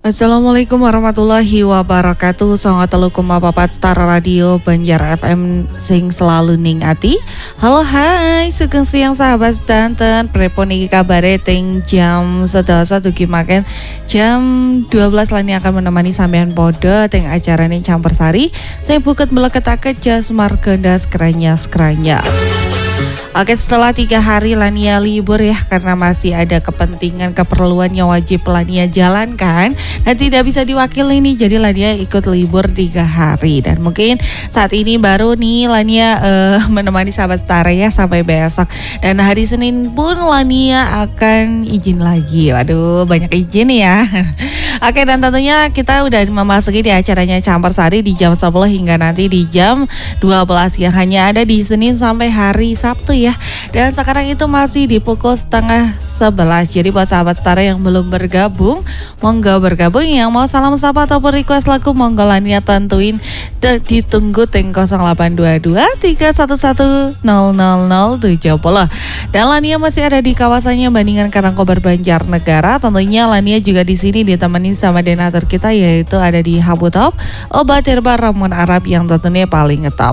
Assalamualaikum warahmatullahi wabarakatuh. Songo telu koma papat Star Radio Banjar FM sing selalu ning ati. Halo hai, sugeng siang sahabat sedanten. Pripun iki kabare teng jam 11 dugi maken jam 12 lan akan menemani sampean podo teng acarane Campur Sari. Saya buket meleketake jas marganda skranyas. Oke, setelah 3 hari Lania libur ya, karena masih ada kepentingan keperluan yang wajib Lania jalankan dan tidak bisa diwakili nih, jadi Lania ikut libur 3 hari. Dan mungkin saat ini baru nih Lania menemani sahabat Star ya sampai besok. Dan hari Senin pun Lania akan izin lagi. Waduh, banyak izin ya. Oke, dan tentunya kita udah memasuki di acaranya Campur Sari di jam 10 hingga nanti di jam 12 yang hanya ada di Senin sampai hari Sabtu ya. Dan sekarang itu masih di pukul 10:30. Jadi buat sahabat Star yang belum bergabung, monggo bergabung. Yang mau salam sapa ataupun request lagu, monggo Lania tentuin ditunggu teng 0822 311 00070. Dan Lania masih ada di kawasannya Bandingan Karangkobar Banjarnegara. Tentunya Lania juga di sini ditemani sama donatur kita, yaitu ada di Habutop obat herbal ramuan Arab yang tentunya paling ngetop.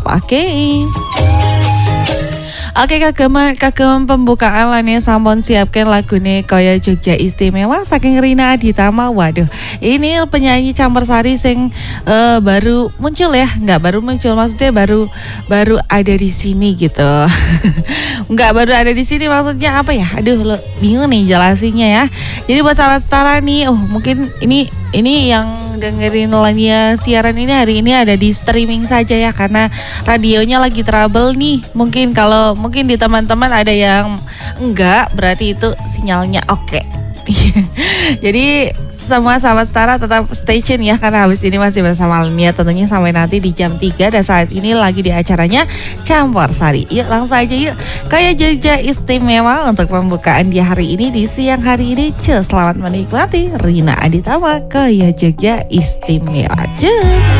Oke, kagem pembukaan Lania sampun siapkan lagune Kaya Jogja Istimewa saking Rina Aditama. Waduh, ini penyanyi Campur Sari sing baru muncul ya, nggak baru muncul, maksudnya baru ada di sini gitu. Nggak baru ada di sini, maksudnya apa ya? Aduh, lo bingung nih jelasinnya ya. Jadi buat sahabat Stara nih, mungkin ini yang dengerin Lania siaran ini hari ini ada di streaming saja ya, karena radionya lagi trouble nih. Mungkin di teman-teman ada yang enggak, berarti itu sinyalnya oke. Jadi semua sahabat Stara tetap stay tune ya, karena habis ini masih bersama Lania tentunya sampai nanti di jam 3. Dan saat ini lagi di acaranya Campur Sari. Yuk langsung aja yuk, Kaya Jogja Istimewa untuk pembukaan di hari ini, di siang hari ini. Selamat menikmati Rina Aditama, Kaya Jogja Istimewa. Cus.